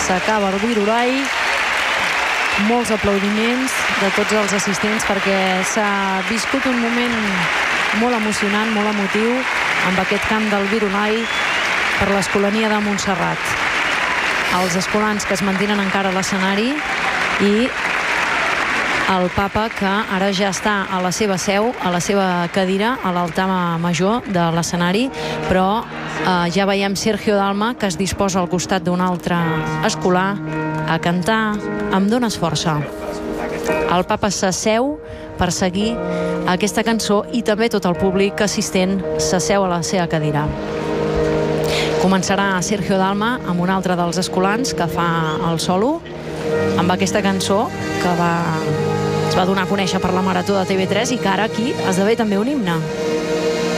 s'acaba el Virorai. Molts aplaudiments de tots els assistents perquè s'ha viscut un moment molt emocionant, molt emotiu amb aquest cant del Virorai per l'Escolania de Montserrat. Els escolans que es mantenen encara a l'escenari i el papa que ara ja està a la seva seu, a la seva cadira, a l'altar major de l'escenari, però ja veiem Sergio Dalma que es disposa al costat d'un altre escolar a cantar Em dones força. El papa s'asseu per seguir aquesta cançó i també tot el públic assistent s'asseu a la seva cadira. Començarà Sergio Dalma amb un altre dels escolans que fa el solo amb aquesta cançó que es va donar a conèixer per la Marató de TV3 i que ara aquí esdevé també un himne.